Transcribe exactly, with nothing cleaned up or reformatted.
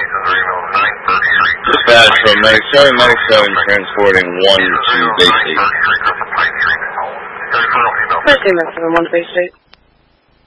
Dispatch from Medic seven, Medic seven, transporting one to Bay State. First team, Medic seven, one to Bay State.